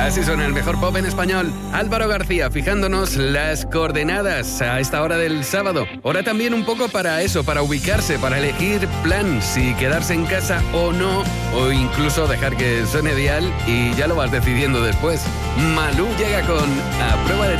Así suena el mejor pop en español. Álvaro García fijándonos las coordenadas a esta hora del sábado. Hora también un poco para eso, para ubicarse, para elegir plan, si quedarse en casa o no, o incluso dejar que suene dial y ya lo vas decidiendo después. Malú llega con A Prueba de